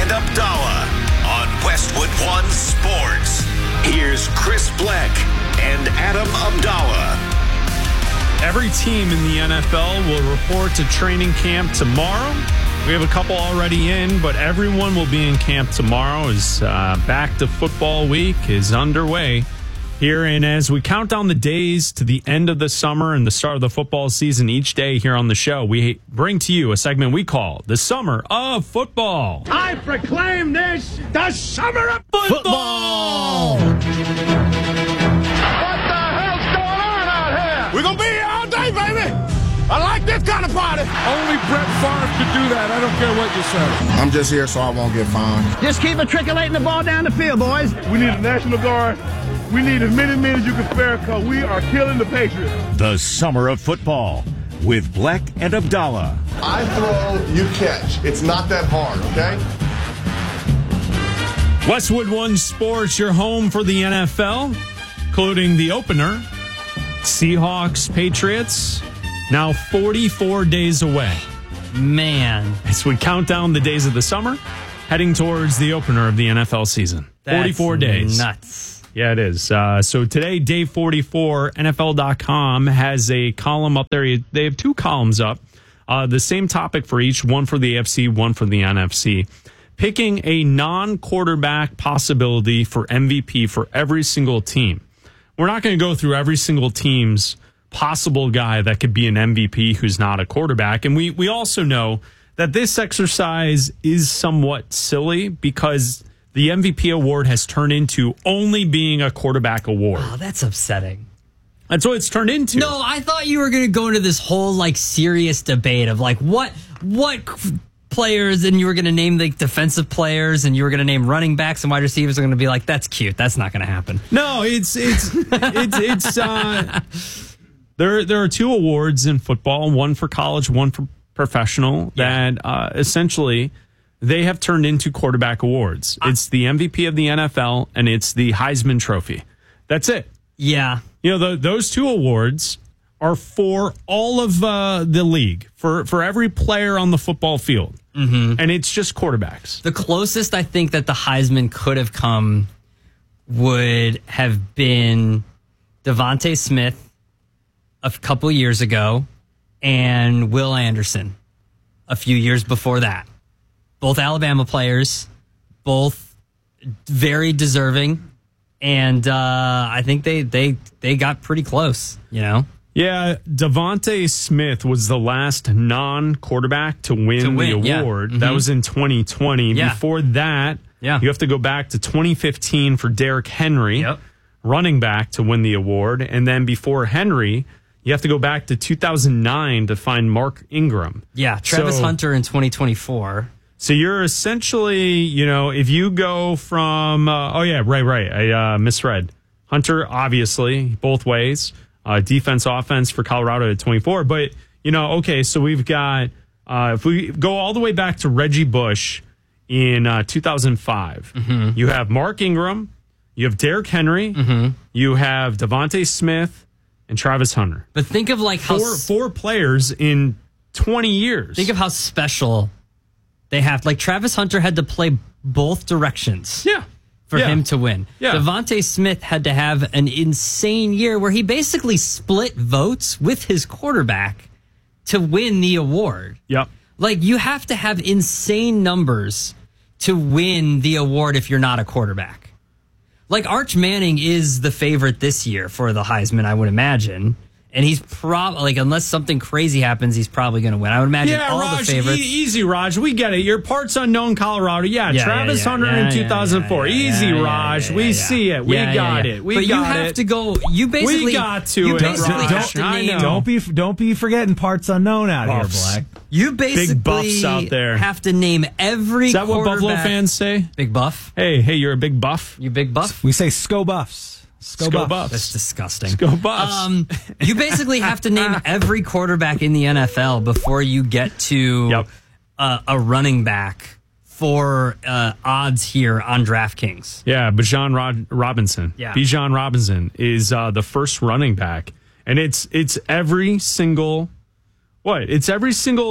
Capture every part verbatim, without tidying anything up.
and Abdallah on Westwood One Sports. Here's Chris Black and Adam Abdallah. Every team in the N F L will report to training camp tomorrow. We have a couple already in, but everyone will be in camp tomorrow as uh, back to football week is underway here. And as we count down the days to the end of the summer and the start of the football season each day here on the show, we bring to you a segment we call the Summer of Football. I proclaim this the Summer of Football! Football! What the hell's going on out here? We're going to be here all day, baby! I like this kind of party. Only Brett Favre could do that. I don't care what you say. I'm just here so I won't get fined. Just keep matriculating the ball down the field, boys. We need a National Guard. We need as many men as you can spare because we are killing the Patriots. The Summer of Football with Black and Abdallah. I throw, you catch. It's not that hard, okay? Westwood One Sports, your home for the N F L, including the opener, Seahawks, Patriots, now forty-four days away. Man. As we count down the days of the summer, heading towards the opener of the N F L season. That's forty-four days. Nuts. Yeah, it is. Uh, so today, day forty-four, N F L dot com has a column up there. They have two columns up. Uh, the same topic for each, one for the A F C, one for the N F C. Picking a non-quarterback possibility for M V P for every single team. We're not going to go through every single team's possible guy that could be an M V P who's not a quarterback. And we, we also know that this exercise is somewhat silly because the M V P award has turned into only being a quarterback award. Oh, that's upsetting. That's what it's turned into. No, I thought you were going to go into this whole like serious debate of like what what players, and you were going to name the defensive players, and you were going to name running backs and wide receivers. Are going to be like, that's cute. That's not going to happen. No, it's it's it's it's. Uh, there there are two awards in football, one for college, one for professional. Yeah. That uh, essentially they have turned into quarterback awards. It's the M V P of the N F L and it's the Heisman Trophy. That's it. Yeah. You know, the, those two awards are for all of uh, the league, for, for every player on the football field. Mm-hmm. And it's just quarterbacks. The closest I think that the Heisman could have come would have been Devontae Smith a couple years ago and Will Anderson a few years before that. Both Alabama players, both very deserving. And uh, I think they, they they got pretty close, you know? Yeah, Devontae Smith was the last non-quarterback to win, to win the yeah. award. Mm-hmm. That was in twenty twenty. Yeah. Before that, yeah. you have to go back to twenty fifteen for Derrick Henry, yep. running back, to win the award. And then before Henry, you have to go back to two thousand nine to find Mark Ingram. Yeah, Travis so, Hunter in twenty twenty-four. So you're essentially, you know, if you go from, uh, oh, yeah, right, right. I uh, misread. Hunter, obviously, both ways. Uh, defense, offense for Colorado at twenty-four. But, you know, okay, so we've got, uh, if we go all the way back to Reggie Bush in uh, two thousand five, mm-hmm. you have Mark Ingram, you have Derrick Henry, mm-hmm. you have Devontae Smith, and Travis Hunter. But think of like how... Four, four players in twenty years. Think of how special... They have, like, Travis Hunter had to play both directions yeah. for yeah. him to win. Yeah. Devontae Smith had to have an insane year where he basically split votes with his quarterback to win the award. Yep. Like, you have to have insane numbers to win the award if you're not a quarterback. Like, Arch Manning is the favorite this year for the Heisman, I would imagine. And he's probably, like, unless something crazy happens, he's probably going to win. I would imagine yeah, all Raj, the favorites. E- easy, Raj. We get it. You're parts unknown Colorado. Yeah, yeah Travis yeah, yeah, Hunter yeah, in two thousand four. Yeah, yeah, easy, yeah, Raj. Yeah, yeah, we yeah. see it. We yeah, got yeah, yeah. it. We but got you have it. to go. You basically. We got to you it, basically Raj. have to I name. know. Don't be don't be forgetting parts unknown out Buffs. here, Black. You basically Big buffs out there. have to name every. Is that what Buffalo quarterback- fans say? Big buff. Hey, hey, you're a big buff. You big buff. We say Sco Buffs. Sco, Sco Buffs. Buffs. That's disgusting. Go Buffs. Um, you basically have to name every quarterback in the N F L before you get to Yep. uh, a running back for uh, odds here on DraftKings. Yeah, Bijan Rod- Robinson. Yeah. Bijan Robinson is uh, the first running back. And it's it's every single, what? It's every single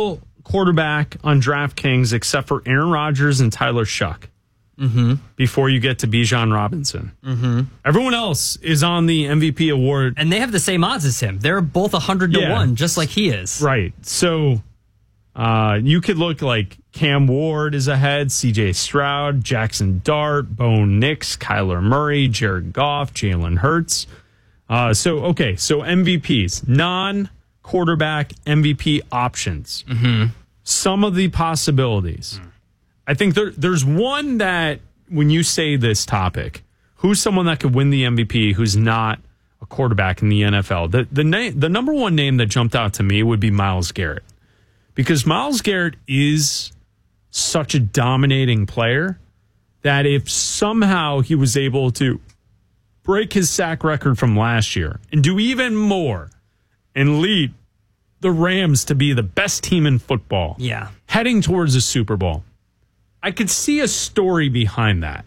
quarterback on DraftKings except for Aaron Rodgers and Tyler Shuck. Mm-hmm. Before you get to Bijan Robinson. Mm-hmm. Everyone else is on the M V P award. And they have the same odds as him. They're both one hundred to Yeah. one, just like he is. Right. So uh, you could look like Cam Ward is ahead, C J Stroud, Jackson Dart, Bo Nix, Kyler Murray, Jared Goff, Jalen Hurts. Uh, so, okay, so M V Ps, non-quarterback M V P options. Mm-hmm. Some of the possibilities. I think there, there's one that when you say this topic, who's someone that could win the M V P who's not a quarterback in the N F L? The the name, the number one name that jumped out to me would be Myles Garrett, because Myles Garrett is such a dominating player that if somehow he was able to break his sack record from last year and do even more and lead the Rams to be the best team in football, Yeah. heading towards a Super Bowl, I could see a story behind that.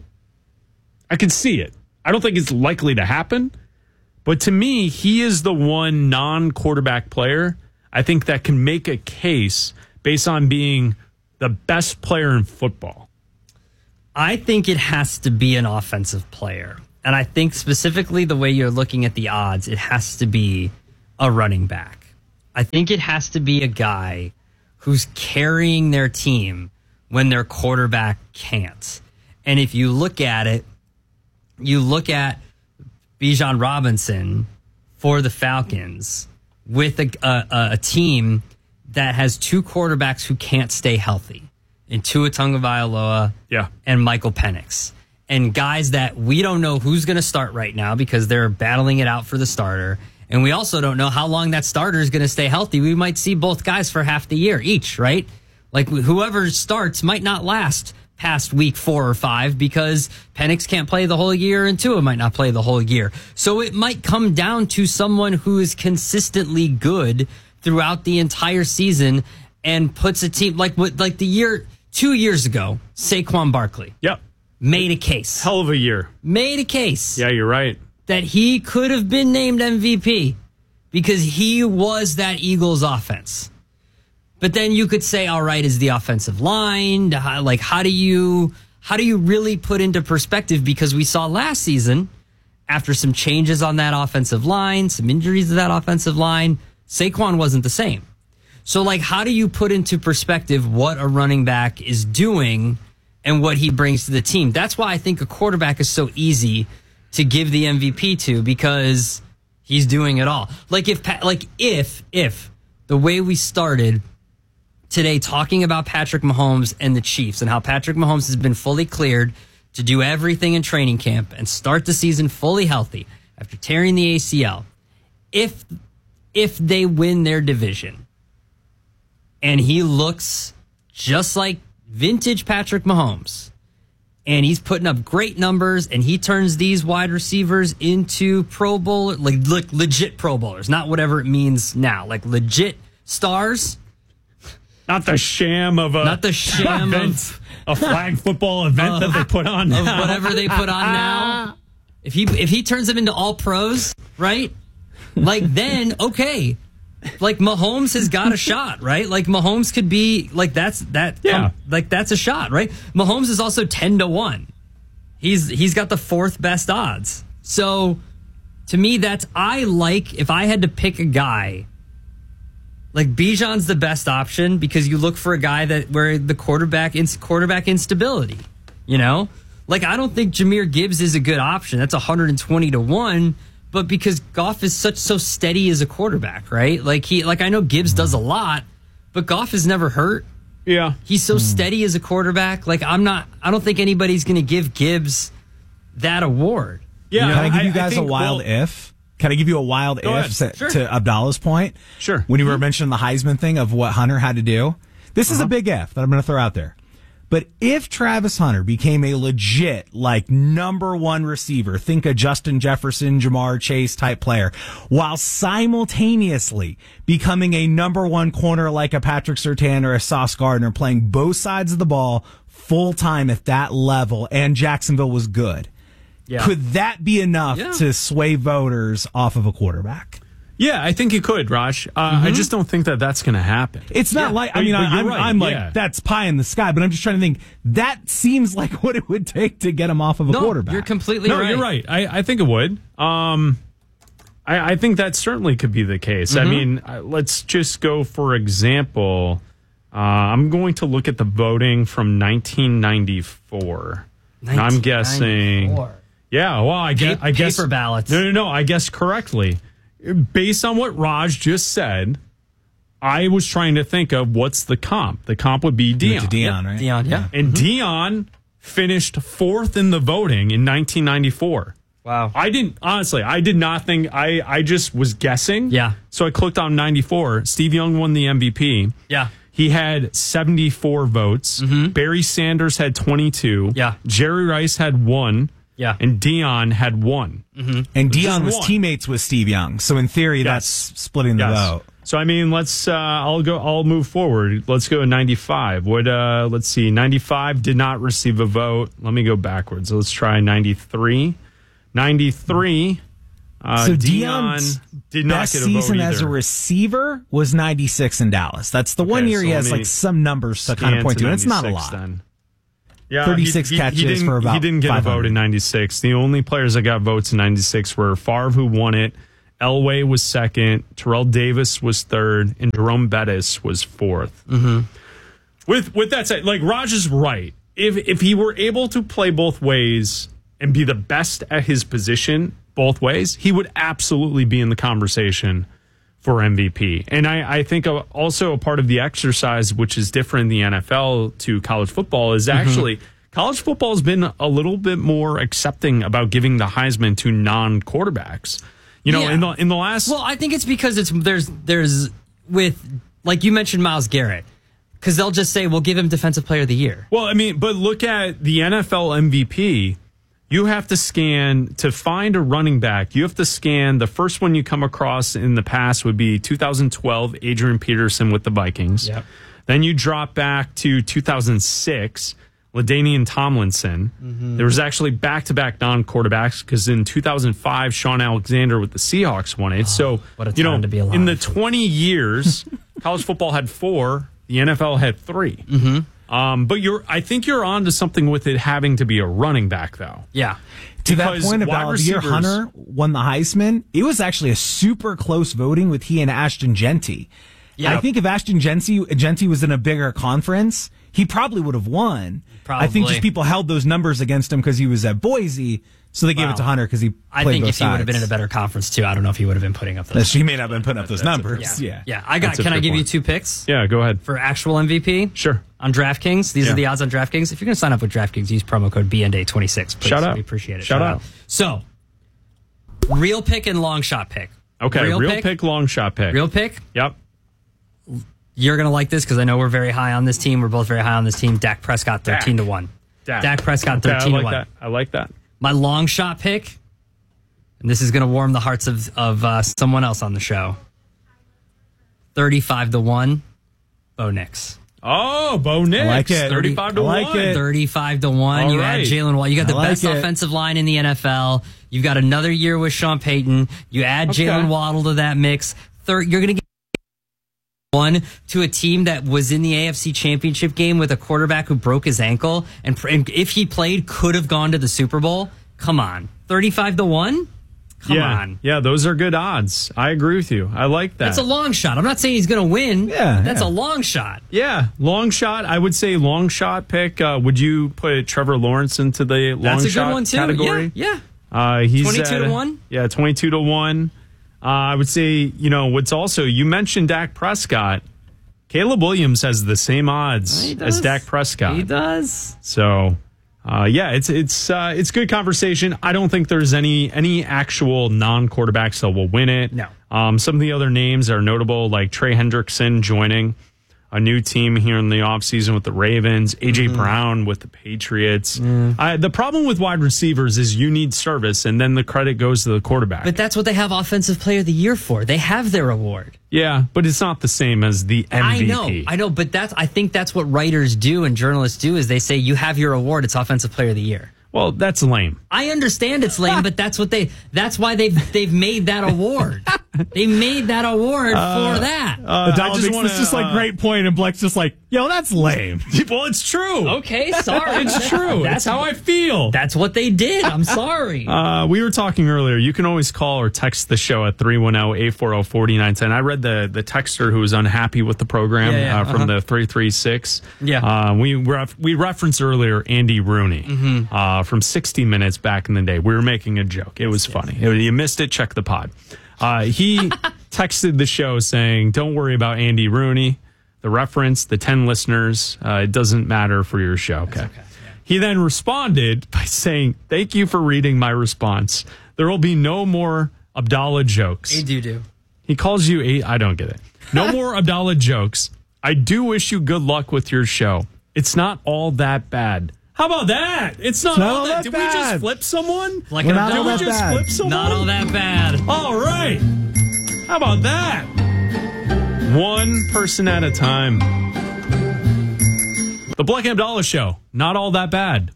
I could see it. I don't think it's likely to happen, but to me, he is the one non-quarterback player I think that can make a case based on being the best player in football. I think it has to be an offensive player. And I think specifically the way you're looking at the odds, it has to be a running back. I think it has to be a guy who's carrying their team when their quarterback can't. And if you look at it, you look at Bijan Robinson for the Falcons with a, a, a team that has two quarterbacks who can't stay healthy, in Tua Tagovailoa Yeah. and Michael Penix. And guys that we don't know who's going to start right now because they're battling it out for the starter. And we also don't know how long that starter is going to stay healthy. We might see both guys for half the year each, right? Like whoever starts might not last past week four or five because Penix can't play the whole year and Tua might not play the whole year. So it might come down to someone who is consistently good throughout the entire season and puts a team like what like the year two years ago, Saquon Barkley. Yep. Made a case. Hell of a year. Made a case. Yeah, you're right. That he could have been named M V P because he was that Eagles offense. But then you could say, all right, is the offensive line, how, like how do you how do you really put into perspective? Because we saw last season, after some changes on that offensive line, some injuries to that offensive line, Saquon wasn't the same. So like, how do you put into perspective what a running back is doing and what he brings to the team? That's why I think a quarterback is so easy to give the M V P to, because he's doing it all. Like if, like if, if the way we started today talking about Patrick Mahomes and the Chiefs and how Patrick Mahomes has been fully cleared to do everything in training camp and start the season fully healthy after tearing the A C L. If, if they win their division and he looks just like vintage Patrick Mahomes, and he's putting up great numbers, and he turns these wide receivers into Pro Bowler, like, like legit Pro Bowlers, not whatever it means now, like legit stars. Not the sham of a Not the sham event, of a flag football event of, that they put on of now. whatever they put on now. If he if he turns them into all pros, right? Like then, okay. Like Mahomes has got a shot, right? Like Mahomes could be like that's that Yeah. um, like that's a shot, right? Mahomes is also ten to one. He's he's got the fourth best odds. So to me, that's I like if I had to pick a guy, like Bijan's the best option because you look for a guy that where the quarterback ins, quarterback instability, you know? Like I don't think Jahmyr Gibbs is a good option. That's one hundred twenty to one. But because Goff is such so steady as a quarterback, right? Like he, like I know Gibbs does a lot, but Goff is never hurt. Yeah, He's so steady as a quarterback. Like I'm not, I don't think anybody's going to give Gibbs that award. yeah. Can I give you guys think, a wild well, if? Can I give you a wild Go if ahead. to, Sure. to Abdallah's point? Sure. When you were mentioning the Heisman thing of what Hunter had to do, this Uh-huh. is a big if that I'm going to throw out there. But if Travis Hunter became a legit, like, number one receiver, think a Justin Jefferson, Jamar Chase type player, while simultaneously becoming a number one corner like a Patrick Surtain or a Sauce Gardner, playing both sides of the ball full time at that level, and Jacksonville was good, Yeah. could that be enough Yeah. to sway voters off of a quarterback? Yeah, I think you could, Raj. Uh, mm-hmm. I just don't think that that's going to happen. It's not yeah. like, I mean, but, but I'm, right. I'm like, yeah. that's pie in the sky, but I'm just trying to think, that seems like what it would take to get him off of a no, quarterback. You're completely no, right. you're right. I, I think it would. Um, I, I think that certainly could be the case. Mm-hmm. I mean, uh, let's just go, for example, uh, I'm going to look at the voting from nineteen ninety-four. And I'm guessing. Yeah, well, I guess. Pa- I guess paper ballots. No, no, no. I guess correctly. Based on what Raj just said, I was trying to think of what's the comp. The comp would be Dion. Dion, right? Dion, yeah. And mm-hmm. Dion finished fourth in the voting in nineteen ninety-four. Wow. I didn't, honestly, I did not think, I, I just was guessing. Yeah. So I clicked on ninety-four. Steve Young won the M V P. Yeah. He had seventy-four votes. Mm-hmm. Barry Sanders had twenty-two. Yeah. Jerry Rice had one. Yeah. And Dion had one. Mm-hmm. And Dion was one. teammates with Steve Young. So in theory, Yes. that's splitting the Yes. vote. So I mean, let's. Uh, I'll go. I'll move forward. Let's go to ninety-five. What? Uh, let's see. ninety-five did not receive a vote. Let me go backwards. Let's try ninety-three. ninety-three. Uh, so Dion Dion's did not best get a vote season either. as a receiver was ninety-six in Dallas. That's the one Okay, year so he let has me like some numbers to kind of Scan point to, and it's not a ninety-six lot. Then. Yeah, thirty-six he, he, catches he didn't, for about He didn't get a vote in ninety-six. The only players that got votes in ninety-six were Favre, who won it. Elway was second. Terrell Davis was third, and Jerome Bettis was fourth. Mm-hmm. With with that said, like Raj is right. If if he were able to play both ways and be the best at his position both ways, he would absolutely be in the conversation for M V P. And I, I think also a part of the exercise, which is different in the N F L to college football, is actually mm-hmm. college football has been a little bit more accepting about giving the Heisman to non-quarterbacks. You know, yeah. in the in the last. Well, I think it's because it's there's there's with like you mentioned Myles Garrett, because they'll just say we'll give him Defensive Player of the Year. Well, I mean, but look at the N F L M V P. You have to scan to find a running back. You have to scan. The first one you come across in the past would be two thousand twelve, Adrian Peterson with the Vikings. Yep. Then you drop back to two thousand six, LaDainian Tomlinson. Mm-hmm. There was actually back-to-back non-quarterbacks because in two thousand five, Sean Alexander with the Seahawks won it. Oh, so, what a time you know, to be alive. In the twenty years, college football had four. The N F L had three. Mm-hmm. Um, but you're, I think you're on to something with it having to be a running back, though. Yeah. To because that point about the year Hunter won the Heisman, it was actually a super close voting with he and Ashton Genty. Yeah. I think if Ashton Genty, Genty was in a bigger conference, he probably would have won. Probably. I think just people held those numbers against him because he was at Boise, so they gave wow. it to Hunter because he played I think both if he sides. would have been in a better conference, too, I don't know if he would have been putting up those He may not have been putting up those That's numbers. a, yeah. Yeah. I got. That's Can I give point. you two picks? Yeah, go ahead. For actual M V P? Sure. On DraftKings. These yeah. are the odds on DraftKings. If you're going to sign up with DraftKings, use promo code B N D A twenty-six. Please. Shout out. We appreciate it. Shout, Shout out. out. So, real pick and long shot pick. Okay, real, real pick, pick, long shot pick. Real pick? Yep. You're going to like this because I know we're very high on this team. We're both very high on this team. Dak Prescott, thirteen Dak. to one. Dak, Dak Prescott, okay, thirteen I like to one. That. I like that. My long shot pick, and this is going to warm the hearts of, of uh, someone else on the show. thirty-five to one, Bo Nix. Oh, Bo Nix. I like it. thirty-five to I like one. it. thirty-five to one. All you right. add Jalen Waddle. You got the I like best it. offensive line in the N F L. You've got another year with Sean Payton. You add Okay. Jalen Waddle to that mix. Third, you're going to get one to a team that was in the A F C Championship game with a quarterback who broke his ankle, and, and if he played, could have gone to the Super Bowl. Come on, thirty-five to one. Come yeah. on. Yeah, those are good odds. I agree with you. I like that. That's a long shot. I'm not saying he's going to win. Yeah, That's yeah. a long shot. Yeah, long shot. I would say long shot pick. Uh, would you put Trevor Lawrence into the long That's a shot good one, too. category? Yeah, yeah. Uh, he's twenty-two at, to one? Yeah, twenty-two to one. Uh, I would say, you know, what's also, you mentioned Dak Prescott. Caleb Williams has the same odds He as does. Dak Prescott. He does. So, uh, yeah, it's it's uh, it's good conversation. I don't think there's any any actual non-quarterbacks that will win it. No. Um, some of the other names are notable, like Trey Hendrickson joining a new team here in the offseason with the Ravens, A J mm-hmm. Brown with the Patriots. Mm. I, the problem with wide receivers is you need service, and then the credit goes to the quarterback. But that's what they have Offensive Player of the Year for. They have their award. Yeah, but it's not the same as the M V P. I know, I know, but that's I think that's what writers do and journalists do is they say you have your award, it's Offensive Player of the Year. Well, that's lame. I understand it's lame, but that's what they that's why they've they've made that award. They made that award Uh, for that. Uh, Adela I just makes wanna, this just like uh, great point, and Bleck's just like, yo, that's lame. Well, it's true. Okay, sorry. It's true. That's how I feel. That's what they did. I'm sorry. Uh, we were talking earlier. You can always call or text the show at three one zero, eight four zero, four nine one zero. I read the, the texter who was unhappy with the program Yeah, yeah, uh, from uh-huh. the three three six. Yeah. Uh, we ref- we referenced earlier Andy Rooney Mm-hmm. uh, from sixty minutes back in the day. We were making a joke. It was funny. It- you missed it, check the pod. Uh, he texted the show saying, don't worry about Andy Rooney. The reference, the ten listeners, uh, it doesn't matter for your show. Okay. okay, yeah. He then responded by saying, thank you for reading my response. There will be no more Abdallah jokes. They do do. He calls you a, I don't get it. No more Abdallah jokes. I do wish you good luck with your show. It's not all that bad. How about that? It's not, It's not all all that. that Did we just bad. flip someone? Like We're an not all Abdullah. Did we that just bad. flip someone? Not all that bad. All right. How about that? One person at a time. The Black and Abdallah Show. Not all that bad.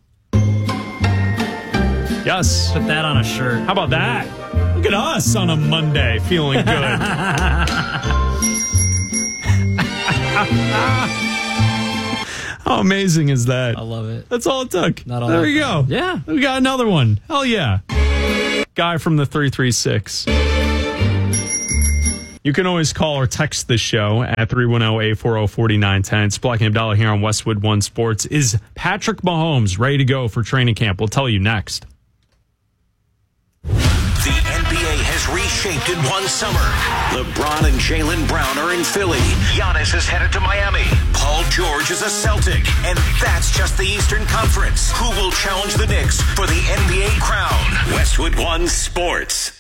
Yes. Put that on a shirt. How about that? Look at us on a Monday feeling good. How amazing is that? I love it. That's all it took. Not all there that we go. bad. Yeah. We got another one. Hell yeah. Guy from the three three six. You can always call or text the show at three one zero, eight four zero, four nine one zero. It's Black and Abdallah here on Westwood One Sports. Is Patrick Mahomes ready to go for training camp? We'll tell you next. The N B A has reshaped in one summer. LeBron and Jaylen Brown are in Philly. Giannis is headed to Miami. Paul George is a Celtic. And that's just the Eastern Conference. Who will challenge the Knicks for the N B A crown? Westwood One Sports.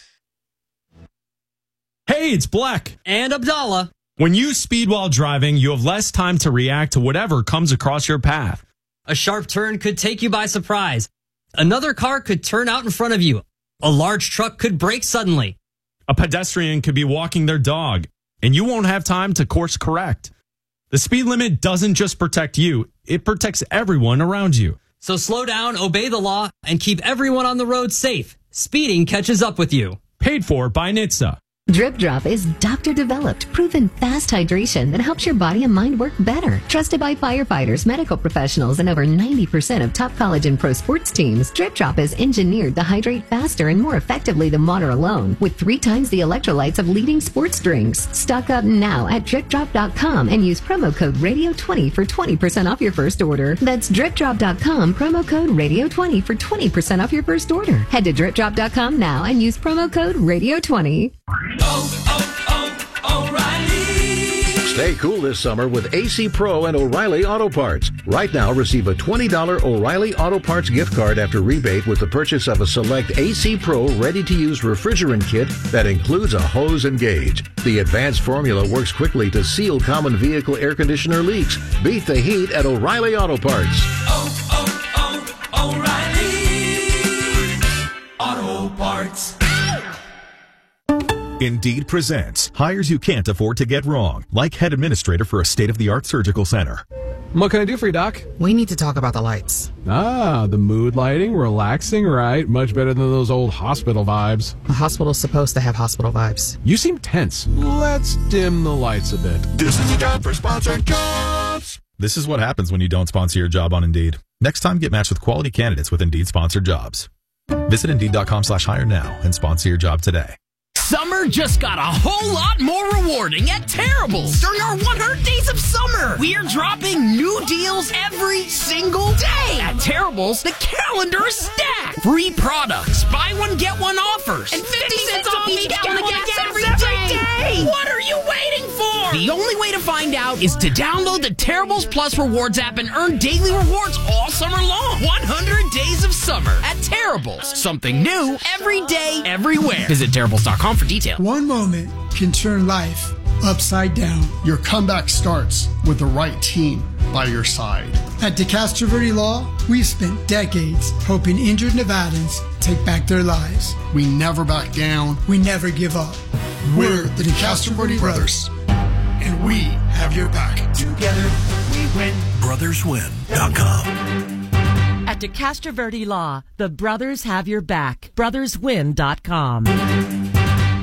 Hey, it's Black. And Abdallah. When you speed while driving, you have less time to react to whatever comes across your path. A sharp turn could take you by surprise. Another car could turn out in front of you. A large truck could brake suddenly. A pedestrian could be walking their dog, and you won't have time to course correct. The speed limit doesn't just protect you, it protects everyone around you. So slow down, obey the law, and keep everyone on the road safe. Speeding catches up with you. Paid for by N H T S A. Drip Drop is doctor-developed, proven fast hydration that helps your body and mind work better. Trusted by firefighters, medical professionals, and over ninety percent of top college and pro sports teams, Drip Drop is engineered to hydrate faster and more effectively than water alone, with three times the electrolytes of leading sports drinks. Stock up now at drip drop dot com and use promo code radio twenty for twenty percent off your first order. That's drip drop dot com, promo code radio twenty for twenty percent off your first order. Head to drip drop dot com now and use promo code radio twenty. Stay cool this summer with A C Pro and O'Reilly Auto Parts. Right now, receive a twenty dollars O'Reilly Auto Parts gift card after rebate with the purchase of a select A C Pro ready-to-use refrigerant kit that includes a hose and gauge. The advanced formula works quickly to seal common vehicle air conditioner leaks. Beat the heat at O'Reilly Auto Parts. Oh, oh, oh, O'Reilly Auto Parts. Indeed presents hires you can't afford to get wrong, like head administrator for a state-of-the-art surgical center. What can I do for you, Doc? We need to talk about the lights. Ah, the mood lighting, relaxing, right? Much better than those old hospital vibes. A hospital's supposed to have hospital vibes. You seem tense. Let's dim the lights a bit. This is the time for sponsored jobs. This is what happens when you don't sponsor your job on Indeed. Next time, get matched with quality candidates with Indeed sponsored jobs. Visit Indeed.com slash hire now and sponsor your job today. Summer just got a whole lot more rewarding at Terrible's during our one hundred days of summer. We are dropping new deals every single day. At Terrible's, the calendar is stacked. Free products, buy one, get one offers, and fifty cents off each gallon of gas every day. What are you waiting for? The only way to find out is to download the Terrible's Plus Rewards app and earn daily rewards all summer long. one hundred days of summer at Terrible's. Something new every day, everywhere. Visit Terrible's dot com for details. One moment can turn life upside down. Your comeback starts with the right team by your side. At DeCastro Verde Law, we've spent decades helping injured Nevadans take back their lives. We never back down. We never give up. We're the DeCastro Verde Brothers, and we have your back. Together, we win. brothers win dot com. At DeCastro Verde Law, the brothers have your back. brothers win dot com.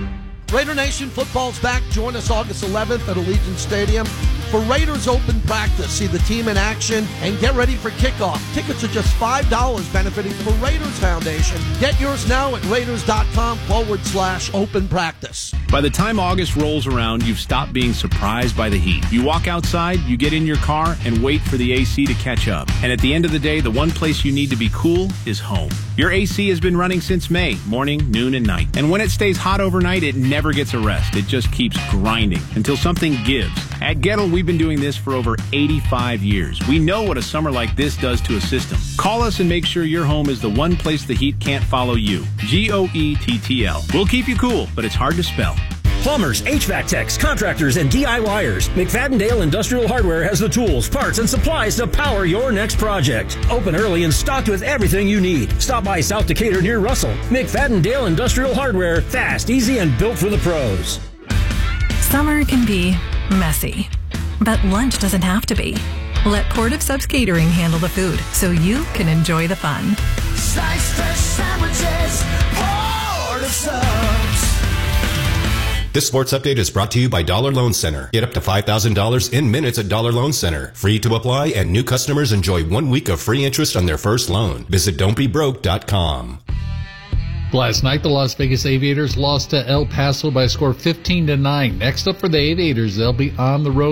Raider Nation, football's back. Join us August eleventh at Allegiant Stadium for Raiders Open Practice. See the team in action and get ready for kickoff. Tickets are just five dollars, benefiting the Raiders Foundation. Get yours now at Raiders.com forward slash open practice. By the time August rolls around, you've stopped being surprised by the heat. You walk outside, you get in your car, and wait for the A C to catch up. And at the end of the day, the one place you need to be cool is home. Your A C has been running since May, morning, noon, and night. And when it stays hot overnight, it never gets a rest. It just keeps grinding until something gives. At Gettle, we've been doing this for over eighty-five years. We know what a summer like this does to a system. Call us and make sure your home is the one place the heat can't follow you. G O E T T L. We'll keep you cool, but it's hard to spell. Plumbers, H V A C techs, contractors, and DIYers. McFadden-Dale Industrial Hardware has the tools, parts, and supplies to power your next project. Open early and stocked with everything you need. Stop by South Decatur near Russell. McFadden-Dale Industrial Hardware. Fast, easy, and built for the pros. Summer can be messy, but lunch doesn't have to be. Let Port of Subs Catering handle the food so you can enjoy the fun. Sliced fresh sandwiches, Port of Subs. This sports update is brought to you by Dollar Loan Center. Get up to five thousand dollars in minutes at Dollar Loan Center. Free to apply, and new customers enjoy one week of free interest on their first loan. Visit don't be broke dot com. Last night, the Las Vegas Aviators lost to El Paso by a score of fifteen to nine. Next up for the Aviators, they'll be on the road